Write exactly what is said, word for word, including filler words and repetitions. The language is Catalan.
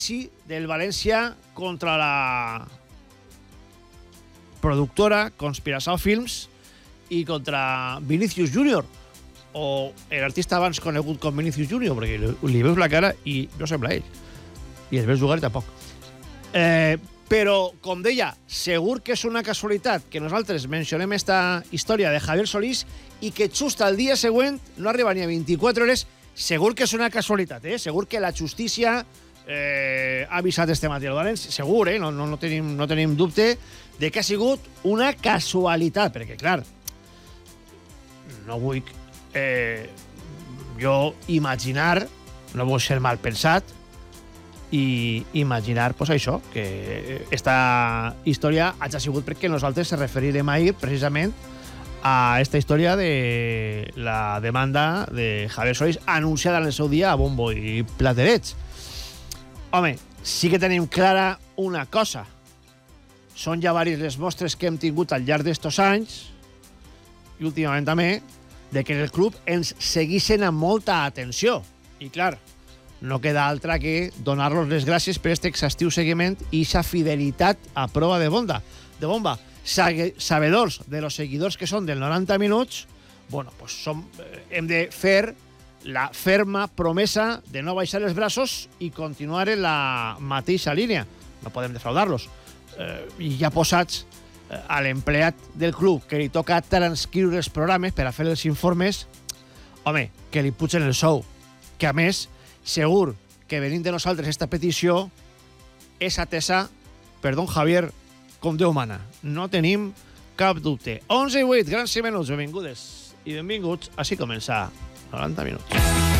del València contra la productora Conspiração Films i contra Vinicius Júnior, o l'artista abans conegut com Vinicius Júnior, perquè li veus la cara i no sembla ell, i el veus jugar i tampoc. Eh, però, com deia, segur que és una casualitat que nosaltres mencionem esta història de Javier Solís i que just al dia següent no arriba ni a vint-i-quatre hores. Segur que és una casualitat, eh? Segur que la justícia eh, ha avisat este matí al València, segur, eh? No, no, no, tenim, no tenim dubte de que ha sigut una casualitat, perquè, clar, no vull eh, jo imaginar, no vull ser mal pensat, i imaginar, pues això, que esta història hagi sigut perquè nosaltres se referirem ahir precisament a esta història de la demanda de Javier Solís anunciada en el seu dia a bombo i platerets. Home, sí que tenim clara una cosa. Són ja diverses les mostres que hem tingut al llarg d'estos anys, i últimament també, de que en el club ens seguixen amb molta atenció. I clar, no queda altra que donar-los les gràcies per aquest exhaustiu seguiment i aquesta fidelitat a prova de bomba. De bomba. Sabedors de los seguidors que són del noranta minuts, bueno, pues som, eh, hem de fer la ferma promesa de no baixar els braços i continuar en la mateixa línia. No podem defraudar-los. Eh, I ja posats eh, a l'empleat del club que li toca transcriure els programes per a fer els informes, home, que li pugen el sou. Que a més, segur que venint de nosaltres esta petició és atesa per don Javier com Déu mana. No tenim cap dubte. onze i vuit, grans i menuts, benvingudes i benvinguts. Així comença noranta minuts.